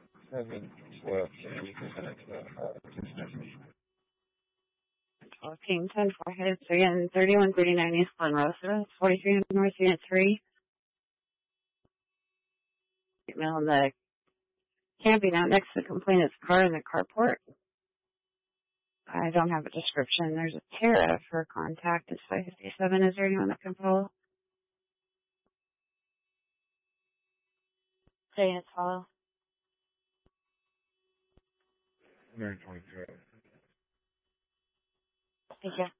712 King 10 4 headed so again 3139 East Glen Rosa, 4300 North Unit 3. Email in the camping out next to the complainant's car in the carport. I don't have a description. There's a tariff for contact. It's 557. Is there anyone that can follow? Say it's follow. 922. Thank you.